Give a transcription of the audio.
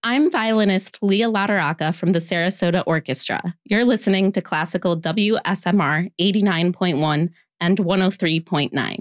I'm violinist Leah Lauderaca from the Sarasota Orchestra. You're listening to Classical WSMR 89.1 and 103.9.